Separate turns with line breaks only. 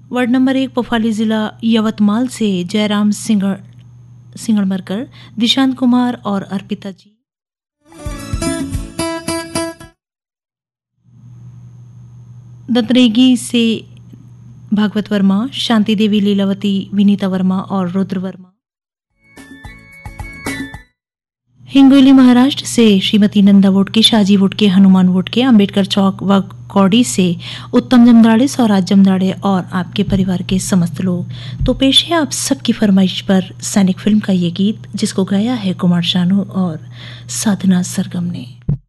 Ward number 1 पोफाली जिला यवतमाल से जयराम सिंगड़मरकर, दिशांत कुमार और अर्पिता जी। दंतरेगी से भागवत वर्मा, शांति देवी, लीलावती, विनीता वर्मा और रुद्र वर्मा। हिंगोली महाराष्ट्र से श्रीमती नंदा वोटके, शाहजी वोटके, हनुमान वोटके, अंबेडकर चौक व कौड़ी से उत्तम जमदाड़े, स्वराज जमदाड़े और आपके परिवार के समस्त लोग। तो पेश है आप सबकी फरमाइश पर सैनिक फिल्म का ये गीत, जिसको गाया है कुमार शानू और साधना सरगम ने।